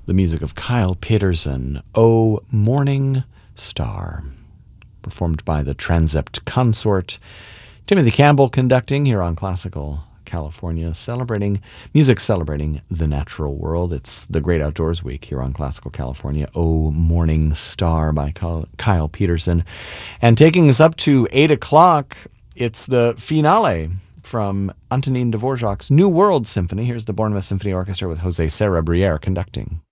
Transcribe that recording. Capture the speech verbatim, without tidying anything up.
the music of Kyle Peterson, O Morning Star, performed by the Transept Consort. Timothy Campbell conducting here on Classical California, celebrating music, celebrating the natural world. It's the Great Outdoors Week here on Classical California. O Morning Star by Kyle Peterson. And taking us up to eight o'clock, it's the finale from Antonin Dvorak's New World Symphony. Here's the Bournemouth Symphony Orchestra with Jose Serra Briere conducting.